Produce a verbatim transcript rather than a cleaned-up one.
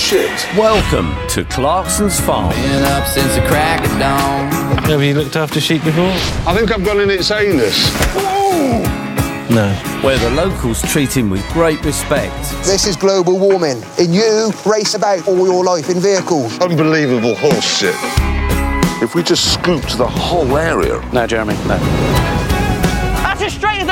shit. Welcome to Clarkson's Farm. Been up since the crack of dawn. Have you looked after sheep before? I think I've gone in its anus. No. Where the locals treat him with great respect. This is global warming, and you race about all your life in vehicles. Unbelievable horse shit. If we just scooped the whole area... No, Jeremy, no. That's as straight as